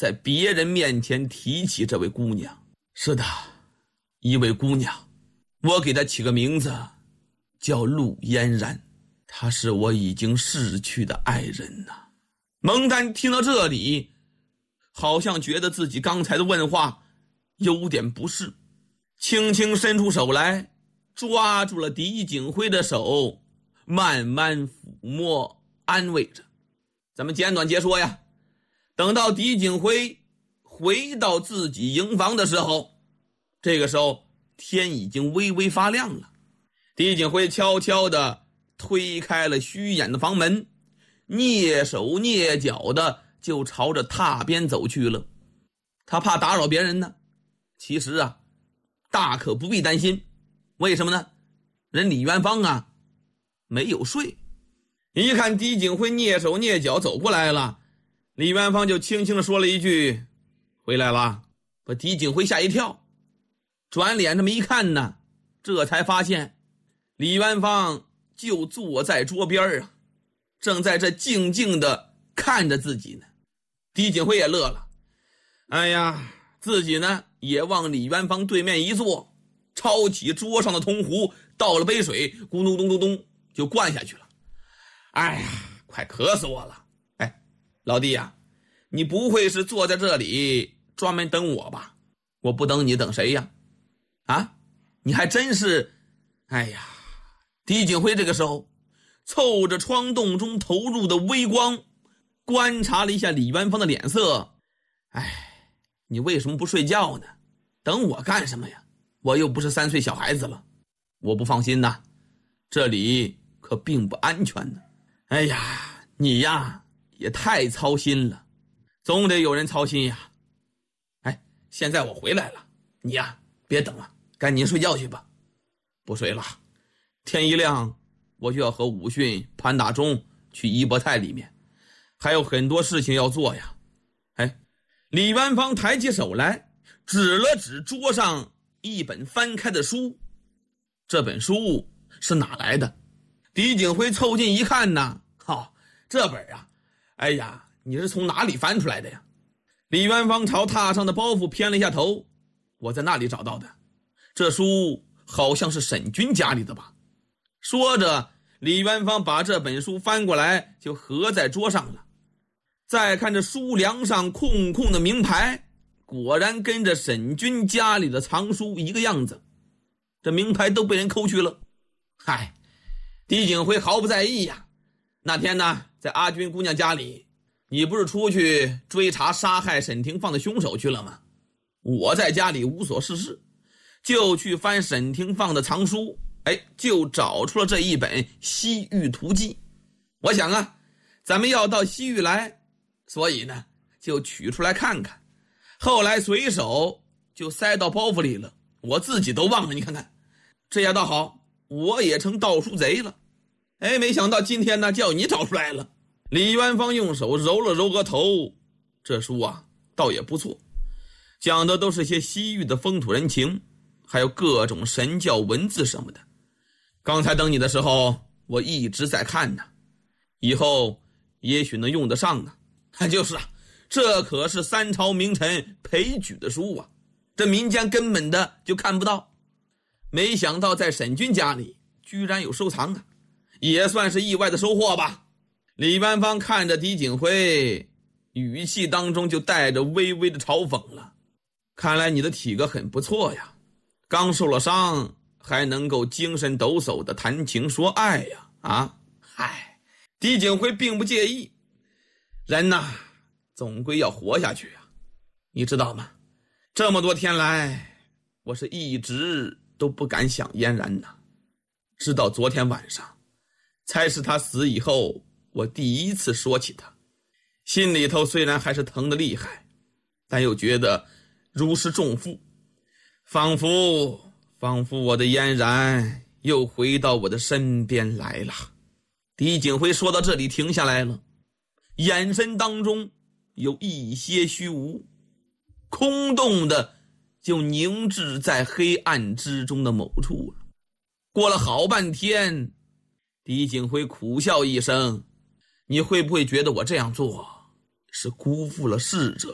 在别人面前提起这位姑娘。是的，一位姑娘，我给她起个名字叫陆嫣然，她是我已经逝去的爱人呐。蒙丹听到这里，好像觉得自己刚才的问话有点不适，轻轻伸出手来，抓住了狄景辉的手，慢慢抚摸安慰着。咱们简短截说呀，等到狄景辉回到自己营房的时候，这个时候天已经微微发亮了。狄景辉悄悄地推开了虚掩的房门，蹑手蹑脚的就朝着榻边走去了。他怕打扰别人呢，其实啊，大可不必担心。为什么呢？人李元芳啊没有睡。一看狄景辉蹑手蹑脚走过来了，李元芳就轻轻地说了一句：回来了。把狄景辉吓一跳，转脸这么一看呢，这才发现李元芳就坐在桌边啊，正在这静静地看着自己呢。狄景辉也乐了，哎呀，自己呢也往李元芳对面一坐，抄起桌上的铜壶，倒了杯水，咕咚咚咚咚就灌下去了。哎呀，快渴死我了。哎，老弟呀，你不会是坐在这里专门等我吧？我不等你等谁呀？啊，你还真是……哎呀，狄景辉这个时候凑着窗洞中投入的微光，观察了一下李元芳的脸色。哎，你为什么不睡觉呢？等我干什么呀？我又不是3岁小孩子了。我不放心呐，这里可并不安全呢。哎呀，你呀也太操心了，总得有人操心呀。哎，现在我回来了，你呀别等了，赶紧睡觉去吧。不睡了，天一亮我就要和武训、潘大忠去一波泰里面，还有很多事情要做呀。哎，李元芳抬起手来，指了指桌上一本翻开的书。这本书是哪来的？狄景辉凑近一看呢，这本啊，哎呀，你是从哪里翻出来的呀？李元芳朝榻上的包袱偏了一下头，我在那里找到的。这书好像是沈军家里的吧？说着，李元芳把这本书翻过来就合在桌上了。再看这书梁上空空的名牌，果然跟着沈军家里的藏书一个样子，这名牌都被人抠去了。嗨，狄景辉毫不在意呀。那天呢，在阿军姑娘家里，你不是出去追查杀害沈廷放的凶手去了吗？我在家里无所事事，就去翻沈廷放的藏书，就找出了这一本《西域图记》。我想啊，咱们要到西域来，所以呢，就取出来看看。后来随手就塞到包袱里了，我自己都忘了。你看看，这下倒好，我也成盗书贼了。没想到今天呢，叫你找出来了。李元芳用手揉了揉额头，这书啊，倒也不错，讲的都是些西域的风土人情，还有各种神教文字什么的。刚才等你的时候，我一直在看呢，以后也许能用得上呢。就是啊，这可是3朝名臣陪举的书啊，这民间根本的就看不到。没想到在沈军家里居然有收藏啊，也算是意外的收获吧。李元芳看着狄景辉，语气当中就带着微微的嘲讽了。看来你的体格很不错呀，刚受了伤还能够精神抖擞的谈情说爱呀。嗨，狄景辉并不介意，人呐总归要活下去啊，你知道吗？这么多天来，我是一直都不敢想嫣然呐，直到昨天晚上，才是他死以后我第一次说起他，心里头虽然还是疼得厉害，但又觉得如释重负，仿佛我的嫣然又回到我的身边来了。狄景辉说到这里停下来了，眼神当中有一些虚无，空洞的就凝滞在黑暗之中的某处了。过了好半天，狄景辉苦笑一声，你会不会觉得我这样做是辜负了逝者